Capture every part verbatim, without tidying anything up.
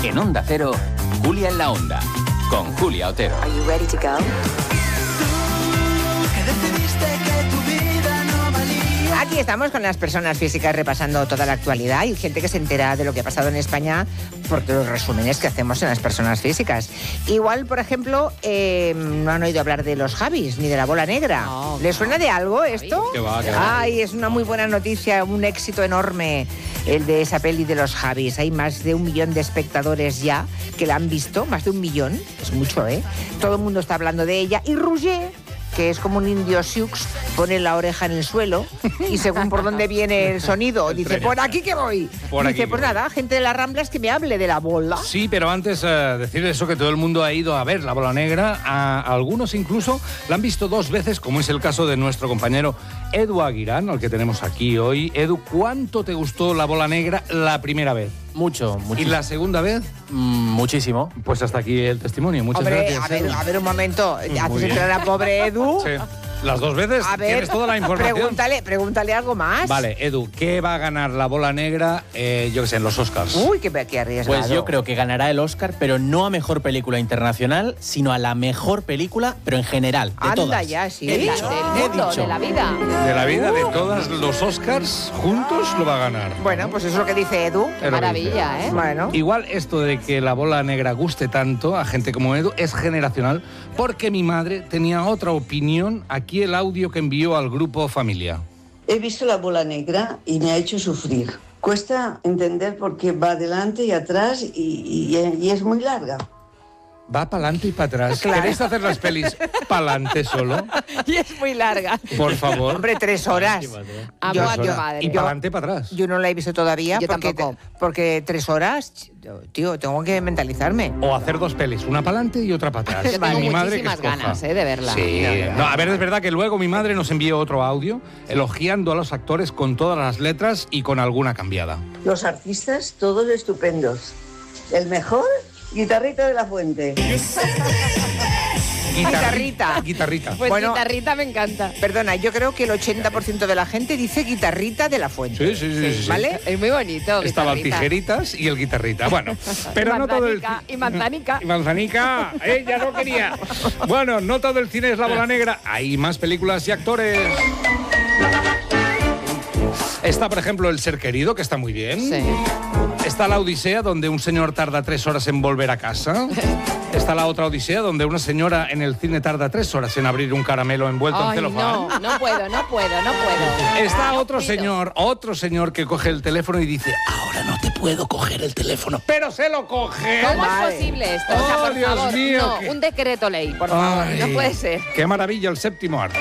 En Onda Cero, Julia en la Onda, con Julia Otero. Are you ready to go? Aquí estamos con las personas físicas repasando toda la actualidad y gente que se entera de lo que ha pasado en España porque los resúmenes que hacemos en las personas físicas. Igual, por ejemplo, eh, no han oído hablar de los Javis ni de la bola negra. No, ¿Les suena de algo esto? Que va, que va. Ay, es una muy buena noticia, un éxito enorme el de esa peli de los Javis. Hay más de un millón de espectadores ya que la han visto, más de un millón, es mucho, ¿eh? Todo el mundo está hablando de ella. Y Roger, que es como un indio sioux, pone la oreja en el suelo y según por dónde viene el sonido, El dice, tren. por aquí que voy. Por dice, aquí pues que voy. nada, gente de las Ramblas que me hable de la bola. Sí, pero antes eh, decir eso, que todo el mundo ha ido a ver La Bola Negra. A algunos incluso la han visto dos veces, como es el caso de nuestro compañero Edu Aguirán, al que tenemos aquí hoy. Edu, ¿cuánto te gustó La Bola Negra la primera vez? Mucho, ¿Y muchísimo. la segunda vez? Mm, muchísimo. Pues hasta aquí el testimonio. Muchas Hombre, gracias. a ver, Edu. a ver un momento, haces bien. entrar a pobre Edu. Sí. Las dos veces. A ver, Tienes toda la información. pregúntale, pregúntale algo más. Vale, Edu, ¿qué va a ganar La Bola Negra, eh, yo qué sé, en los Oscars? Uy, qué, qué arriesgado. Pues yo creo que ganará el Oscar, pero no a Mejor Película Internacional, sino a la mejor película, pero en general, de Anda todas. ya, sí. He Del dicho, he mundo, dicho. de la vida. De la vida, de todos los Oscars, juntos lo va a ganar. Bueno, pues eso es lo que dice Edu. Es lo que Maravilla, dice. ¿eh? Bueno. Igual esto de que La Bola Negra guste tanto a gente como Edu es generacional, porque mi madre tenía otra opinión. Aquí el audio que envió al grupo Familia. He visto La Bola Negra y me ha hecho sufrir. Cuesta entender por qué va adelante y atrás y, y- y es muy larga. Va para adelante y para atrás. ¿Queréis hacer las pelis para adelante solo? Y es muy larga. Por favor. Hombre, tres horas. Amo Yo- a tu yo- madre. Y para adelante y para atrás. Yo no la he visto todavía Yo porque, tampoco. porque tres horas, tío, tengo que mentalizarme. O hacer dos pelis, una para adelante y otra para atrás. Yo tengo Y mi madre que muchísimas escoja. ganas, ¿eh? de verla. Sí. No, a ver, es verdad que luego mi madre nos envió otro audio elogiando a los actores con todas las letras y con alguna cambiada. Los artistas, todos estupendos. El mejor, Guitarrita de la Fuente. Guitarrita. Guitarrita. Pues Bueno. guitarrita me encanta. Perdona, yo creo que el ochenta por ciento de la gente dice guitarrita de la fuente. Sí, sí, sí, sí, sí. ¿Vale? Es muy bonito. Estaba el guitarrita. tijeritas y el guitarrita. Bueno, pero no todo el... Manzanica, y manzanica. Y manzanica, ella no quería. Bueno, no todo el cine es La Bola Negra. Hay más películas y actores. Está, por ejemplo, El Ser Querido, que está muy bien. Sí. Está La Odisea, donde un señor tarda tres horas en volver a casa. Está la otra Odisea, donde una señora en el cine tarda tres horas en abrir un caramelo envuelto en Ay, celofán. no, no puedo, no puedo, no puedo. Está Ah, otro pido. señor, otro señor que coge el teléfono y dice, ahora no te puedo coger el teléfono, pero se lo coge. ¿Cómo Vale. es posible esto? O sea, Oh, por Dios favor, mío, no, qué- un decreto ley, por favor. Ay, No puede ser. Qué maravilla el séptimo arte.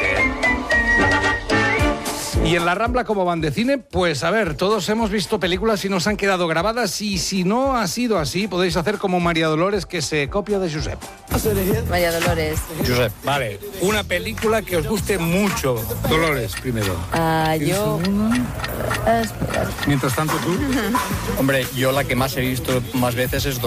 Y en la Rambla, ¿cómo van de cine? Pues a ver, todos hemos visto películas y nos han quedado grabadas, y si no ha sido así, podéis hacer como María Dolores, que se copia de Josep. Vaya Dolores. Josep, vale. Una película que os guste mucho. Dolores, primero. Ah, yo... Mientras tanto, tú. Hombre, yo la que más he visto más veces es